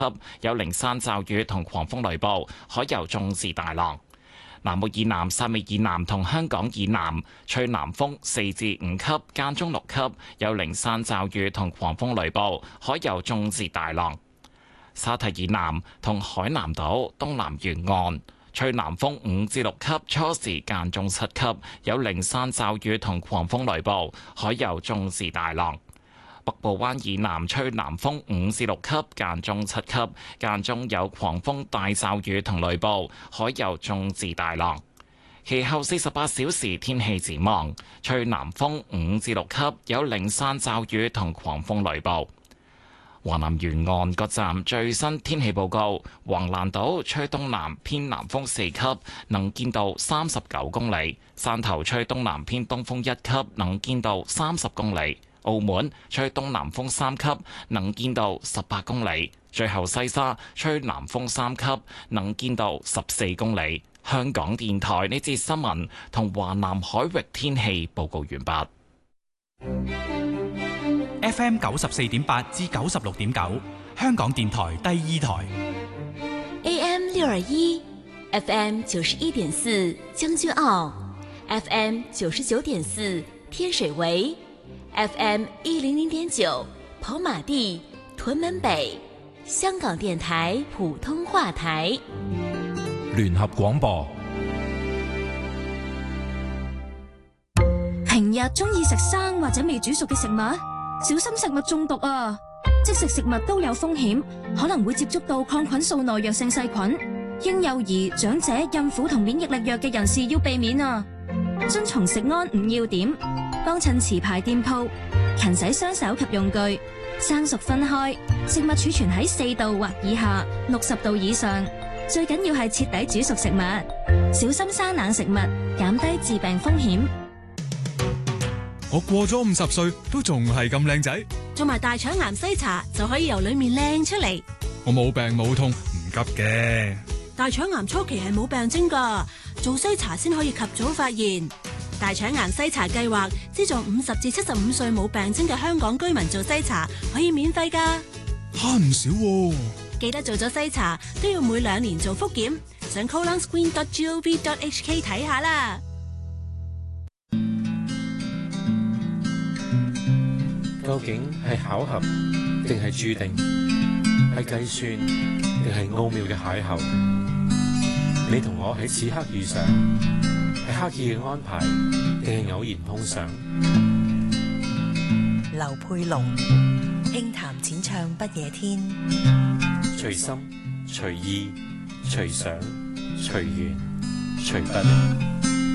有零散驟雨同狂風雷暴，海有中至大浪。南澳以南、汕尾以南同香港以南吹南風4至5級，間中6級，有零散驟雨同狂風雷暴，海有中至大浪。沙堤以南同海南島東南沿岸吹南風5至6級，初時間中7級，有零散驟雨同狂風雷暴，海有中至大浪。北部灣以南吹南風5至6級，間中7級，間中有狂風大驟雨同雷暴，海有中至大浪。其後48小時天氣展望，吹南風5至6級，有零散驟雨同狂風雷暴。華南沿岸各站最新天氣報告：橫瀾島吹東南偏南風4級，能見度39公里；汕頭吹東南偏東風1級，能見度30公里。澳門吹東南風3級，能見度18公里。最後西沙吹南風3級，能見度14公里。香港電台呢節新聞同華南海域天氣報告完畢。 FM 94.8至96.9，香港電台第二台。 AM 621 FM 91.4將軍澳 FM 99.4天水圍FM 100.9跑馬地屯門北，香港電台普通話台。 聯合廣播。 平日中意食生或者未煮熟嘅食物，小心食物中毒啊！即食食物都有風險，可能會接觸到抗菌素耐藥性細菌，嬰幼兒、長者、孕婦同免疫力弱嘅人士要避免啊！遵從食安5要點，幫襯持牌店鋪，勤洗雙手及用具，生熟分開，食物儲存喺4度或以下，60度以上，最緊要係徹底煮熟食物，小心生冷食物，減低致病風險。 我過咗50歲都仲係咁靚仔， 做埋大腸癌篩查就可以由裏面靚出嚟。 我冇病冇痛，唔急嘅。 大腸癌初期係冇病徵㗎，做篩查先可以及早發現。大腸癌篩查計劃資助50至75歲冇病徵嘅香港居民做篩查，可以免費㗎。 慳唔少喎。 記得做咗篩查都要每2年做複檢，上 colonscreen.gov.hk 睇下啦。 究竟係巧合定係注定？係計算定係奧妙嘅邂逅？你同我喺此刻遇上，係刻意嘅安排定係偶然碰上？ 劉佩龍輕談淺唱不夜天， 隨心隨意隨想隨緣隨筆。